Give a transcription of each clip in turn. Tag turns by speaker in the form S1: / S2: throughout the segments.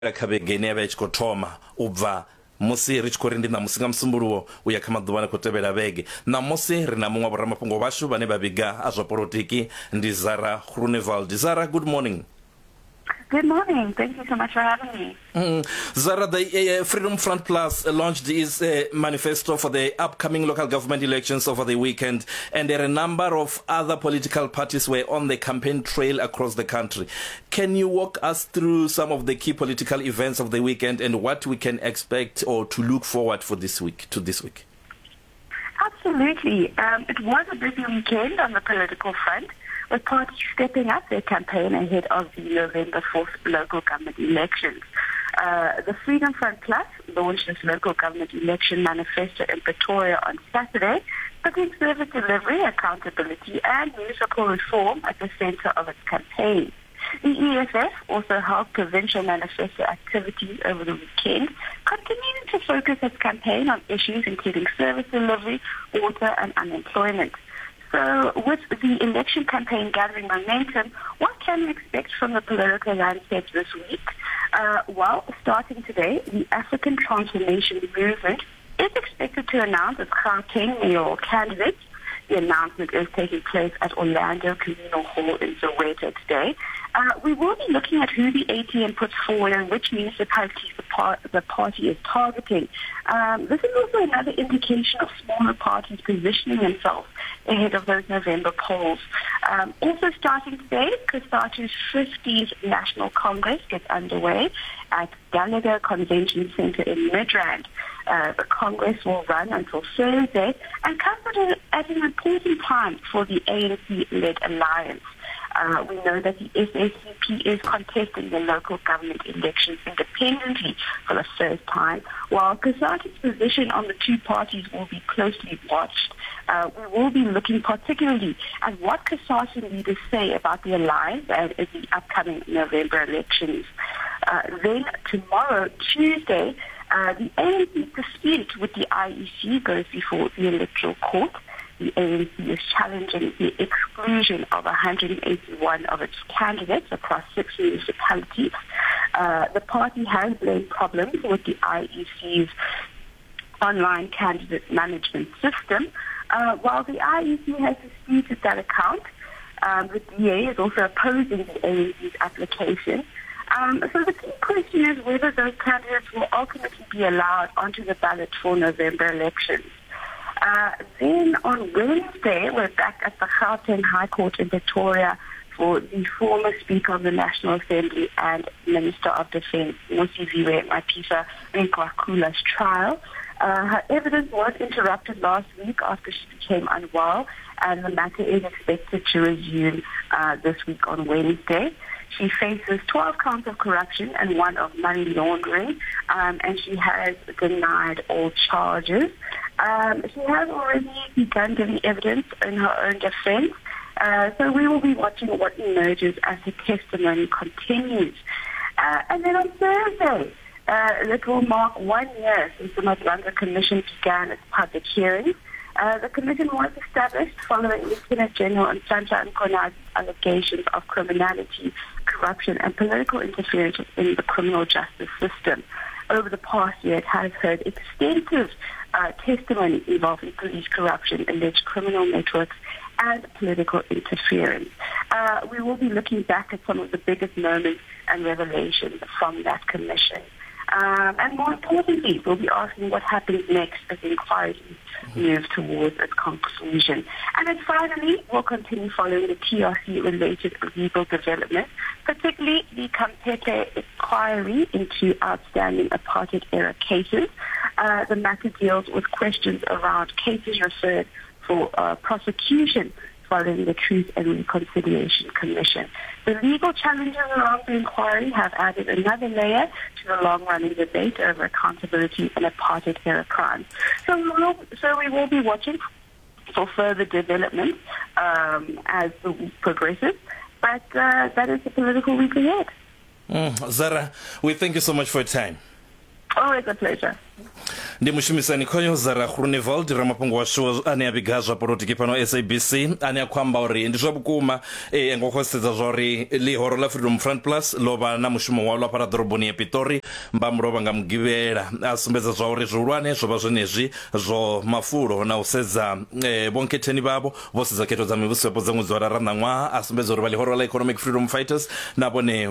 S1: khabegeni ave tshi khou thoma u bva musi ri tshi khou ri ndi na musi nga musumbuluwo u ya kha maḓuvha khou tevhela vhege na musi ri na muṅwe wa vhoramafhungo vhashu vhane vha vhiga a zwa polotiki ndi Zara Groenewald. Zara, good morning.
S2: Good morning. Thank you so much for having me.
S1: Zara, the Freedom Front Plus launched its manifesto for the upcoming local government elections over the weekend, and a number of other political parties were on the campaign trail across the country. Can you walk us through some of the key political events of the weekend and what we can expect or to look forward for this week?
S2: Absolutely. It was a busy weekend on the political front, with parties stepping up their campaign ahead of the November 4th local government elections. The Freedom Front Plus launched its local government election manifesto in Pretoria on Saturday, putting service delivery, accountability and municipal reform at the center of its campaign. The EFF also held provincial manifesto activities over the weekend, continuing to focus its campaign on issues including service delivery, water and unemployment. So with the election campaign gathering momentum, what can we expect from the political landscape this week? Well, starting today, the African Transformation Movement is expected to announce its Gauteng mayoral candidates. The announcement is taking place at Orlando Communal Hall in Soweto today. We will be looking at who the ATM puts forward and which municipalities the party is targeting. This is also another indication of smaller parties positioning themselves ahead of those November polls. Also starting today, COSATU's 50th National Congress gets underway at Gallagher Convention Center in Midrand. The Congress will run until Thursday and comes at an important time for the ANC-led alliance. We know that the SACP is contesting the local government elections independently for the first time, while COSATU's position on the two parties will be closely watched. We will be looking particularly at what COSATU leaders say about the alliance and the upcoming November elections. Then tomorrow, Tuesday, the ANC dispute with the IEC goes before the Electoral Court. The ANC is challenging the exclusion of 181 of its candidates across 6 municipalities. The party has blamed problems with the IEC's online candidate management system. While the IEC has disputed that account, the DA is also opposing the ANC's application. So the key question is whether those candidates will ultimately be allowed onto the ballot for November elections. Then on Wednesday, we're back at the Gauteng High Court in Pretoria for the former Speaker of the National Assembly and Minister of Defence, Mosiviwe Mapisa Nkwakula's trial. Her evidence was interrupted last week after she became unwell, and the matter is expected to resume this week on Wednesday. She faces 12 counts of corruption and 1 of money laundering, and she has denied all charges. She has already begun giving evidence in her own defense, so we will be watching what emerges as her testimony continues. And then on Thursday, it will mark 1 year since the Madlanga Commission began its public hearings. The commission was established following Lieutenant General Nhlanhla Nkonazi's allegations of criminality, corruption and political interference in the criminal justice system. Over the past year, it has heard extensive testimony involving police corruption, alleged criminal networks and political interference. We will be looking back at some of the biggest moments and revelations from that commission. And more importantly, we'll be asking what happens next as the inquiry moves towards its conclusion. And then finally, we'll continue following the TRC-related legal developments, particularly the Kampete inquiry into outstanding apartheid-era cases. The matter deals with questions around cases referred for prosecution following the Truth and Reconciliation Commission. The legal challenges around the inquiry have added another layer to the long-running debate over accountability and apartheid-era crimes. So we will be watching for further developments as the week progresses, but that is the political week ahead.
S1: Zara, we thank you so much for your time.
S2: Always a pleasure.
S1: ndi mushumisani khoyo Zara Grunewald ramafhungo washu ane abigazwa polotiki pano SABC ane akhamba uri ndi zwa vhukuma ngokhosedzwa zwauri lihoro la Freedom Front Plus lova na mushumo walo para ḓoroboni ya Pitori mbamurova nga mugivhela asumbedza zwauri zwihulwane zwo vha zwenezwi zwo mafulo na u sedza bonketheni vhavho vho sedza khetho dza mivhuso yapo dza ṅwedzi wa Raranḓaṅwaha asumbedza uri vha lihoro la Economic Freedom Fighters na vhone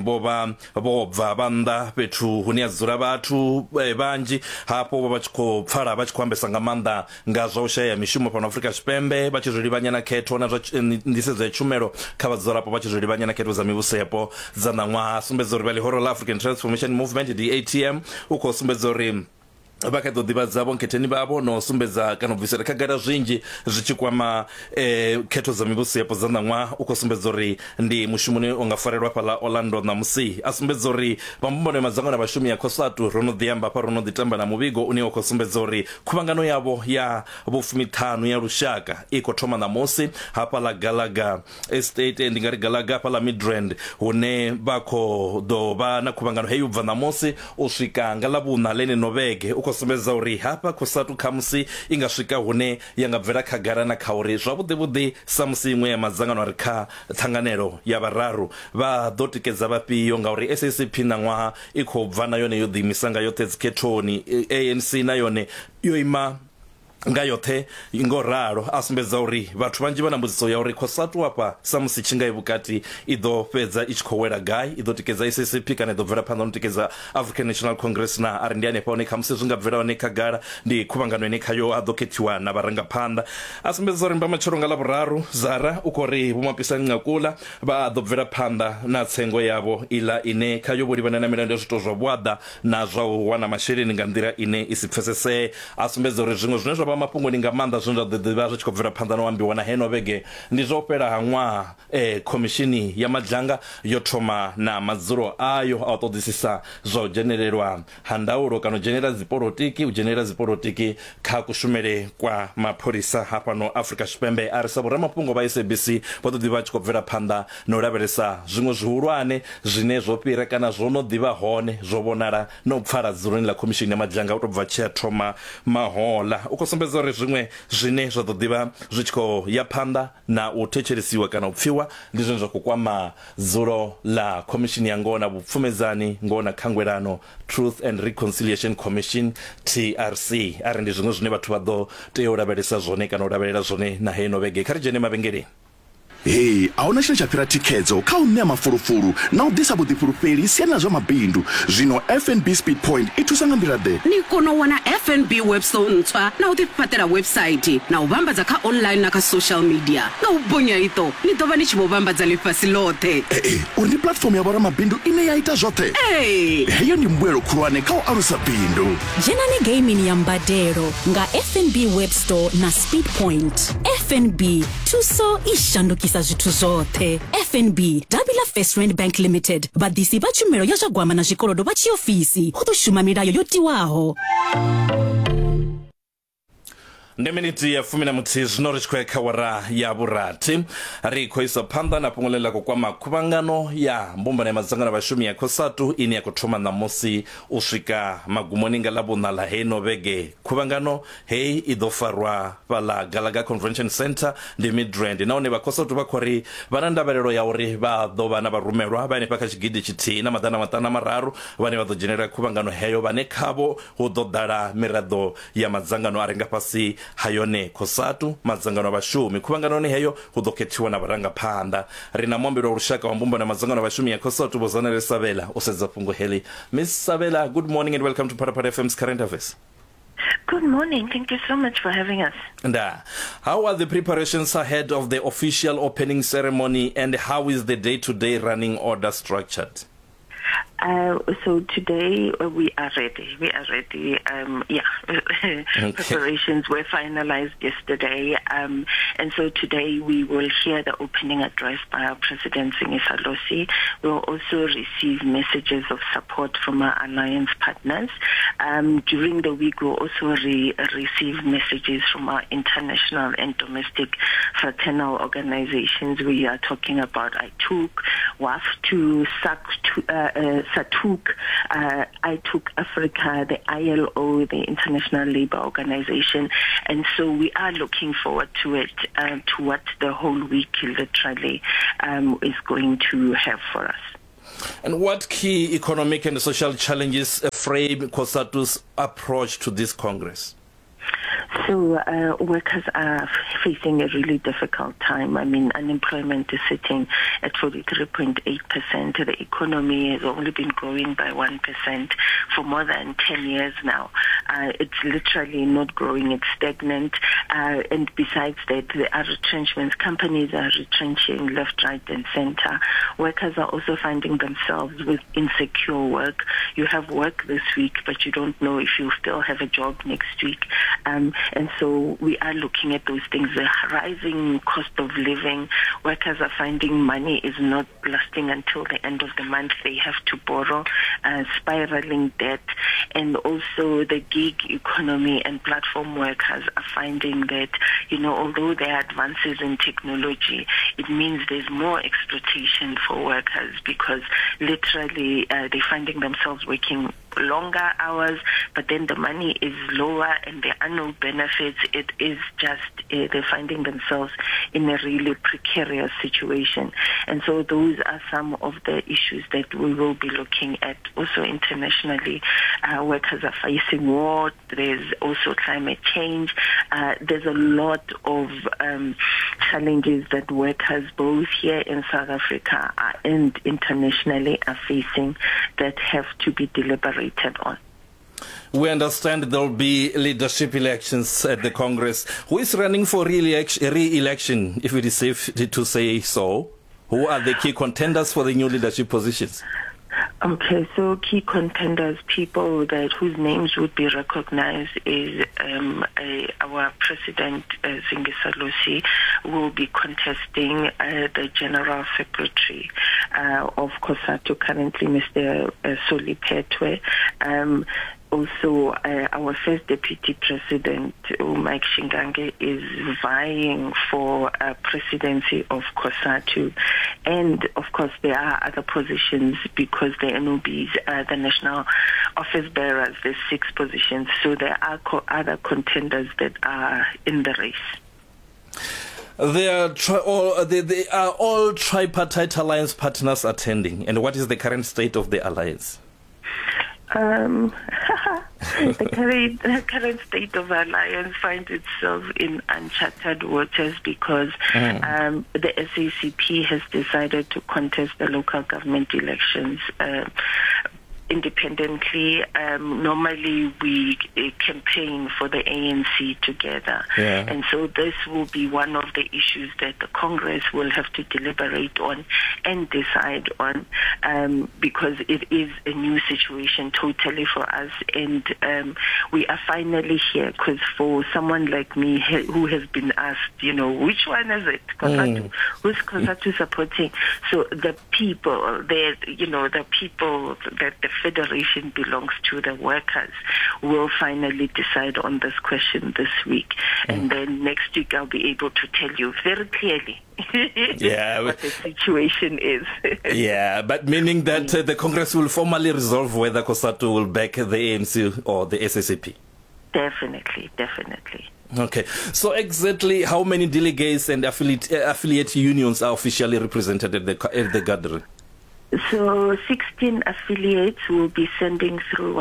S1: vho bva vhanḓa fhethu hune a dzula vhathu vhanzhi hapo vha tshi khou pfala vha tshi khou ambesa nga maanḓa nga zwa u shaya mishumo fhano Afrika Tshipembe vha tshi zwi livhanya na khetho na zwa nḓisedzo ya tshumelo kha vhadzulapo vha tshi zwi livhanya na khetho dza mivhuso yapo dza ṋaṅwaha asumbedza uri vha lihoro la African Transformation Movement DATM u khou sumbedza uri vha kha ḓo ḓivhadza bonketheni vhavho no sumbedza kana u bvisela khagala zwinzhi zwi tshi kwama khetho dza mivhuso yapo dza ṋaṅwaha u khou sumbedza uri ndi mushumoni u nga farelwa fhaḽa Orlando ṋamusi a sumbedza uri vhambumbano ya madzangano a vhashumi ya COSATU ro no ḓi amba pa ro no ḓi tamba na muvhigo une wa khou sumbedza uri khuvhangano yavho ya vhufumiṱhanu ya lushaka i khou thoma ṋamusi hafhaḽa Gallagher Estate ndi nga ri Gallagher hafhaḽa Midrand hune vha khou ḓo vha na khuvhangano heyi u bva ṋamusi u swika nga ḽavhuṋa ḽeneno vhege sumbedza uri hapa COSATU khamusi inga swika hune ya nga bvela khagala na kha uri zwavhuḓi sa musi iṅwe ya madzangano ari kha ṱhanganelo ya vhararu vha ḓo tikedza vhafhio ngauri SACP ṋaṅwaha i khou bva na yone yo ḓiimisa nga yoṱhe dzikhethoni ANC na yone yo ima nga yoṱhe ngo ralo a sumbedza uri vhathu vhanzhi vha na mbudziso ya uri COSATU hapa sa musi tshi nga i vhukati i ḓo fhedza i tshi khou wela gai i ḓo tikedza SACP kana i ḓo bvela phanḓa no tikedza African National Congress na ari ndi hanefha hone khamusi zwi nga bvela hone khagala ndi khuvhangano ine khayo a ḓo khethiwa na vharangaphanḓa a sumbedza uri mbamatshelo nga ḽavhuraru Zara u khou ri vhomapisani Nqakula vha ḓo bvela phanḓa na tsengo yavho iḽa ine khayo vho livhana na milandu ya zwithu zwa vhuaḓa na zwa u wana masheleni nga nḓila ine i si pfesesee a sumbedza uri zwiṅwe zwine zwa vha mafhungo nga maanḓa zwine zwa ḓivha zwi tshi khou bvela phanḓa na u ambiwa na heno vhege ndi zwo fhela ha ṅwaha khomishini ya Majanga yo thoma na madzulo ayo a u ṱoḓisisa zwa u dzhenelelwa ha ndaulo kana u dzhenela dzipolotiki kha kushumele kwa mapholisa hafhano Afrika Tshipembe a ri sa vhoramafhungo vha SABC vha ḓo ḓi vha tshi khou bvela phanḓa na u lavhelesa zwiṅwe zwihulwane zwine zwo fhira kana zwo no ḓivha hone zwo vhonala na u pfala dzuloni ḽa khomishini ya Majanga u tou bva tshi a thoma mahoḽa u khou sumbedza uri zwiṅwe zwine zwa ḓo ḓivha zwi tshi khou ya phanḓa na u thetshelesiwa kana u pfiwa ndi zwine zwa khou kwama dzulo ḽa khomishini ya ngoho na vhupfumedzani ngoho na khangwelano Truth and Reconciliation Commission TRC ari ndi zwiṅwe zwine vhathu vha ḓo tea u lavhelesa zwone kana u lavhelela zwone na heno vhege kha ri dzhene mavhengeleni.
S3: Hey, ahuna tshine tsha fhira thikhedzo kha u ṋea mafulufulu na u ḓisa vhuḓifulufheli siani na zwa mabindu zwino FNB Speed Point i thusa nga nḓila ḓe
S4: ni kona u wana FNB website ntswa na u ḓifhaṱela website na u vhambadza kha online na kha social media nga u bonya ito ni ḓo vha ni tshi vho vhambadza ḽifhasi ḽoṱhe
S3: uri ndi platform ya vhoramabindu ine ya ita zwoṱhe heyo ndi mbuelo khulwane kha u alusa bindu
S5: dzhenani gaming ya mbadelo nga FNB Web Store na Speed Point FNB thuso i shanduki sa zwithu zwoṱhe FNB Dabila First Rand Bank Limited vhaḓisi vha tshumelo ya zwa gwama na zwikolodo vha tshiofisi hu ḓo shuma milayo yo tiwaho.
S1: Ndi miniti ya 11 zwino ri tshi khou kha wara ya vhurathi ri khou isa phanḓa na fhungo ḽa kwama khuvhangano ya mbumbano ya madzangano a vhashumi ya COSATU ine ya khou thoma ṋamusi u swika magumoni nga ḽavhuṋa ḽa heno vhege khuvhangano heyi i ḓo farwa fhaḽa Gallagher Convention Center ndi Midrand nahone vha COSATU vha khou ri vha na ndavhelelo ya uri vha ḓo vha na vharumelwa vha hanefha kha tshigidi tshithihi na maḓana maṱanu na mararu vhane vha ḓo dzhenela khuvhangano heyo vhane khavho hu ḓo ḓala miraḓo ya madzangano a re nga fhasi hayone COSATU madzangano a vhashumi khuvhanganoni heyo hu ḓo khethiwa na vharangaphanḓa ri na muambeli wa lushaka wa mbumbano ya madzangano a vhashumi ya COSATU Bozanele Savela u sedza fhungo heḽi. Miss Savela, good morning and welcome to Parapara FM's Current Affairs.
S6: Good morning. Thank you so much for having us.
S1: And how are the preparations ahead of the official opening ceremony and how is the day-to-day running order structured?
S6: So today we are ready. Preparations were finalized yesterday. And so today we will hear the opening address by our President Singisa Losi. We'll also receive messages of support from our alliance partners. During the week we'll also receive messages from our international and domestic fraternal organizations. We are talking about ITUC, WAF2, SAC, SATUC, I took Africa, the ILO, the International Labour Organization, and so we are looking forward to it, to what the whole week literally is going to have for us.
S1: And what key economic and social challenges frame COSATU's approach to this Congress?
S6: So workers are facing a really difficult time. I mean, unemployment is sitting at 43.8%. The economy has only been growing by 1% for more than 10 years now. It's literally not growing, it's stagnant. And besides that, there are retrenchments. Companies are retrenching left, right, and center. Workers are also finding themselves with insecure work. You have work this week, but you don't know if you'll still have a job next week. And so we are looking at those things. The rising cost of living, workers are finding money is not lasting until the end of the month. They have to borrow, spiraling debt, and also the gig economy and platform workers are finding that, although there are advances in technology, it means there's more exploitation for workers because literally they're finding themselves working longer hours, but then the money is lower and there are no benefits. It is just they're finding themselves in a really precarious situation. And so those are some of the issues that we will be looking at. Also internationally, workers are facing war. There's also climate change. There's a lot of challenges that workers both here in South Africa and internationally are facing that have to be deliberated on.
S1: We understand there will be leadership elections at the Congress. Who is running for re-election, if it is safe to say so? Who are the key contenders for the new leadership positions?
S6: Okay, so key contenders, people whose names would be recognized is our President, Zingisa Losi, will be contesting the General Secretary of COSATU, currently Mr. Soli Petwe. Also, our first Deputy President, Mike Shingange, is vying for presidency of COSATU. And, of course, there are other positions because the NOBs are the national office bearers. There's 6 positions. So there are other contenders that are in the race.
S1: They are all tripartite alliance partners attending. And what is the current state of the alliance?
S6: The current state of alliance finds itself in uncharted waters because the SACP has decided to contest the local government elections independently. Normally we campaign for the ANC together. Yeah. And so this will be one of the issues that the Congress will have to deliberate on and decide on because it is a new situation totally for us. And we are finally here because for someone like me who has been asked, which one is it? Who's COSATU supporting? So the people, the people that the federation belongs to, the workers, will finally decide on this question this week. And then next week I'll be able to tell you very clearly what the situation is.
S1: Yeah, but meaning that the Congress will formally resolve whether COSATU will back the ANC or the SACP?
S6: Definitely.
S1: Okay, so exactly how many delegates and affiliate unions are officially represented at the gathering?
S6: So 16 affiliates will be sending through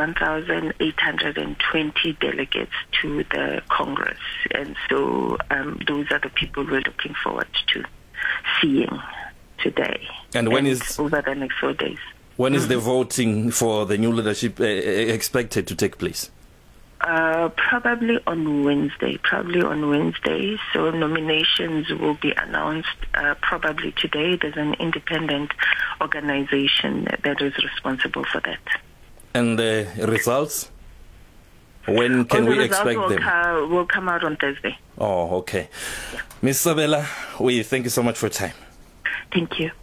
S6: 1,820 delegates to the Congress. And so those are the people we're looking forward to seeing today.
S1: And when is
S6: over the next 4 days.
S1: When is the voting for the new leadership expected to take place?
S6: Probably on Wednesday. So nominations will be announced probably today. There's an independent organization that is responsible for that.
S1: And the results? When can we expect them?
S6: Will come out on Thursday.
S1: Oh, okay. Yeah. Ms. Sabela, we thank you so much for your time.
S6: Thank you. Bye.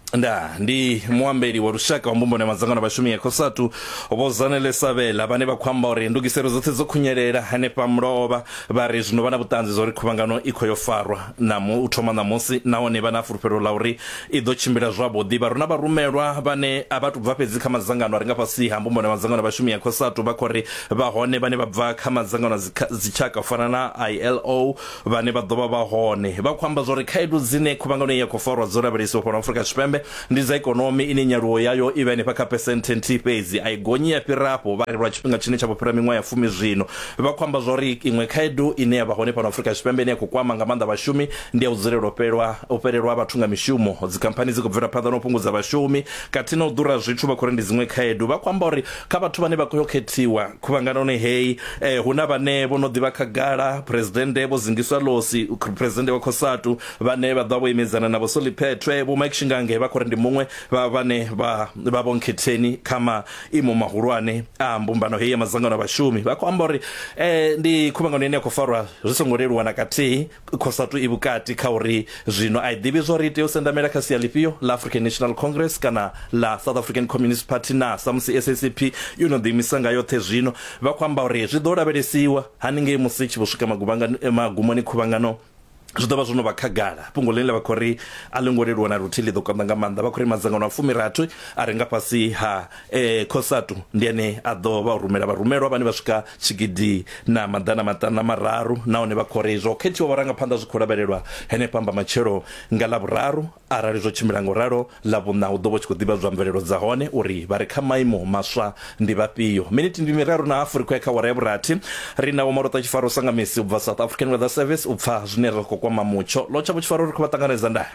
S1: ndi muambeli wa rushaka wa mbumbo na mazangano bashumi ya kosatu obozanele sabela bane bakwamba ori ndugisero zote zo kunyerera hane pamroba bari zino bana butanzi zori kubangano ikoyo farwa namu utoma na mosi naone bana furupero lauri ido chimbira zwabo dibaru na barumelwa bane abatu bvapezi kama zangano aringa pasi mbumbo na mazangano bashumi ya kosatu bakore bahone bane babva kama zangano zichaka fana na ILO bane badoba bahone bakwamba zori kaidu zine kubangano ya kofarwa zora bariso kwa Afrika Shipembe ndiza ekonomi ine nyaruo yayo ibe ne paka percent ntipezi aigonyi ya pirapo bari rwa chipinga chine cha popera mingwa ya 10 zvino bakwamba zori imwe kaidu ine abahone pa Afrika Shipembe ne kukwama ngamanda bashumi ndiye uzerero opererwa abatunga mishumo zikampani zikubvera pada no punguza bashumi katina udura zvithu bakorendi zimwe kaidu bakwamba ori kabathu bane bakuyoketiwa kubangana ne hey huna bane bono dibakagala president ebo zingiswa losi president wa Kosatu bane badabo imezana nabo solipetwe bo makshingange bakorendi mumwe bane babonketheni kama imo mahurwane mbumbano heya mazangano bashumi bakwamba ori ndi kubangana ne kofarwa zisongorerwa nakati Kosatu ibukati kauri zvino aidivizo rite usendamela kasi alipio la African National Congress kana la South African Communist Party na samsi SSP the misanga yote zvino bakwamba ori zvidora beresiwa haninge musichi bushuka magumani kubangano zvidova zvono vakagara pungolele vakori alingorerwa na rutili dokandanga manda vakori mazangano 13 arenga pasi ha Kosatu ndiane adova rumerwa bani vasvika chigidi na madana matana mararu naone vakore zvoketiwa varanga panda zvikora bererwa hene pamba machero ngalabraru arari zvochimirango raro lavuna udobo chikudiba zvamverero dzahone uri vari kamaimo masva ndi vapiyo miniti ndi miraru na Afrika yakawara yaburati rina womarota chifaro sangamisi ubva South African Weather Service ubva zvinero kwa mamucho locha buchifaro rikuba tanganeza nda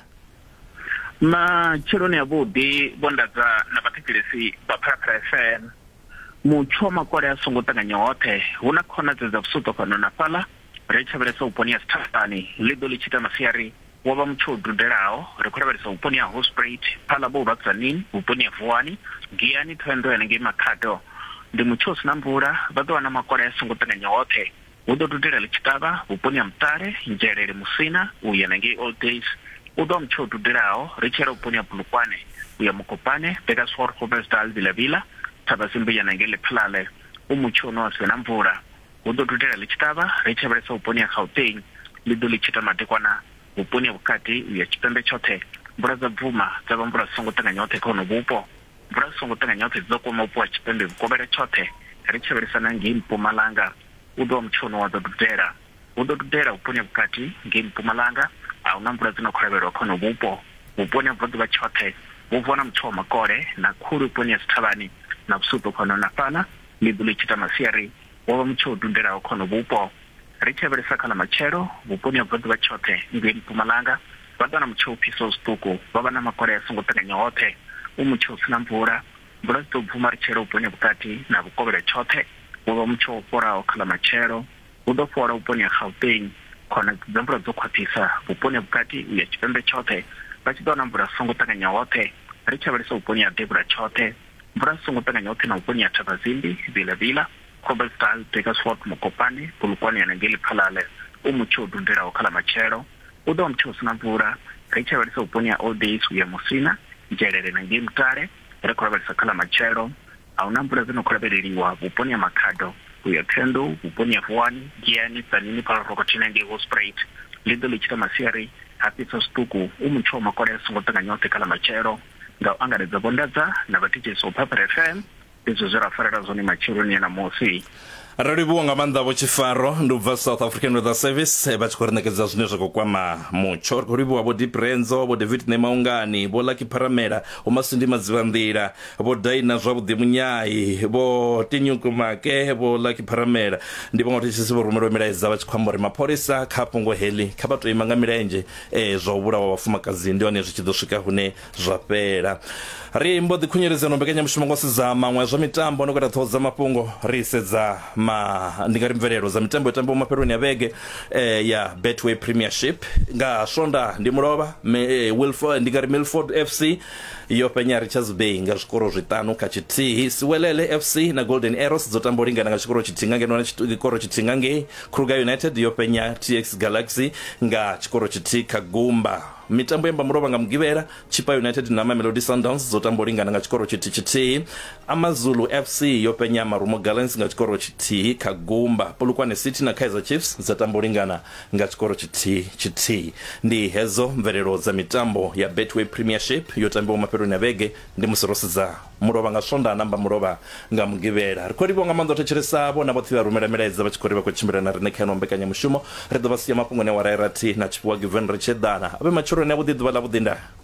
S7: machero ne abudi bondaza na batikilesi bapara FM mucho makore asongotanga nyote una khona za fusuto kana napala recha beresa uponia stani lidoli chita masiari waba mchodu derao rekora beresa uponia hospital pala bo bakzanin uponia vuani giani twendo yanenge makado ndi muchosi nambura bado na makore asongotanga nyote udo dudera lichitaba uponia mtare njerere musina uyanenge all days udo mchodu derao rechera uponia bulukwane uya mukopane bega swor kobestal vila tabasimbe yanenge lephlale umuchono asenambura udo dudera lichitaba rechera beresa uponia Gauteng lido lichita matekwana uponia bukati uya chipembe chote braza bvuma zabambura songotanga nyote kono bupo braza songotanga nyote zoko mapo chipembe kobere chote rechera beresa nangi Mpumalanga udo mchono wa dodera uponia bukati ngi Mpumalanga au nambura zino korabero kono bupo uponia bvadu bachote uvona mchoma kore na kuru uponia stabani na busuto kono napana libuli chita masiari waba mcho dundera kono bupo richebere sakala machero uponia bvadu bachote ngi Mpumalanga badana mcho piso stuko baba na makore asongotanga nyote umucho sinambura brasto bvuma richero uponia bukati na bukobere chote waba mcho pora okala machero udo pora uponia Gauteng kona zambura zokwatisa uponia bukati ya chipembe chote bachidona mbura songotanga nyote richebere so uponia debra chote mbura songotanga nyote na uponia tabazimbi vila kobestal Pegasfort mukopane bulukwane yanengeli phalale umucho dundera okala machero udo mcho sinambura richebere so uponia all days uya musina njerere na ngimtare rekora kala machero au nambura zino korabeleliwa uponia makado uya tendo uponia vuani giani tsanini para rokotina nge hospital lido lichita masiari hapisa stuku umucho makore songotanga nyote kala machero nga angareza bondaza na batije so Papa FM izo zera farera zoni machero ni na mosi
S1: Raribu ngamanda bochifaro ndubva South African Weather Service bachikornekeza zvinezvo kokwama mucho kuribu abo Diprenzo abo David Nemaungani bo Lucky Paramera umasindi madzivandira bo Daina zvabudi munyai bo Tinyuku Make bo Lucky Paramera ndipo ngoti chisibo rumero miraiza bachikwambora mapolisa kapungo heli kabato imanga mirenje zvobura wafumakazi ndione zvichidosvika hune zvapera rimbo dikunyereza nombekanya mushimongosi za mamwe zva mitambo nokota thoza mapungo risedza ndingari mverero za mitambo yatambo maperoni avege ya Betway Premiership nga shonda ndimurova Wilford ndingari Milford FC iyo penya Richards Bay nga zvikoro zvitano kachiti Siwelele FC na Golden Arrows dzotamboringa nga chikoro chitingange nona chikoro chitingange Kruger United iyo penya TX Galaxy nga chikoro chiti Kagumba mitambo yamba murova nga mugivera Chipa United na Mamelodi Sundowns zotambo lingana nga chikoro chiti Amazulu FC yopenya Marumo Gallants nga chikoro chiti Kagumba Polokwane City na Kaizer Chiefs zatambo lingana nga chikoro chiti ndi hezo mverero za mitambo ya Betway Premiership yotambo mapero na vege ndi musorosi za murova nga sonda namba murova nga mugivera rikoribo nga mando techeresa bona bothira rumera bachikoriba ko chimbira na rene kano mbekanya mushumo redo basiya mapungone wa rairati na chipwa given richedana abe machoro ne budidwa la budinda